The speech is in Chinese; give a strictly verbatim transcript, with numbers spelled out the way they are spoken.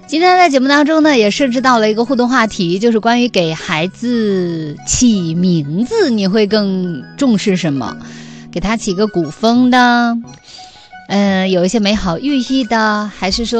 今天在节目当中呢，也设置到了一个互动话题，就是关于给孩子起名字，你会更重视什么？给他起个古风的，嗯、呃，有一些美好寓意的，还是说